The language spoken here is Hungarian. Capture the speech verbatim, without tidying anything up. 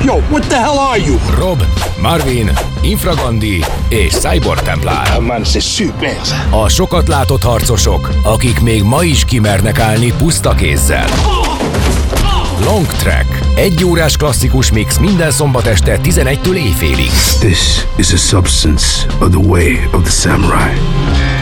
Yo, what the hell are you? Rob, Marvin, Infragandi és Cyborg Templár. Ah, man, c'est super ça. A sokat látott harcosok, akik még ma is kimernek állni puszta kézzel. Long Track. Egy órás klasszikus mix minden szombat este tizenegytől éjfélig. This is a substance of the way of the samurai.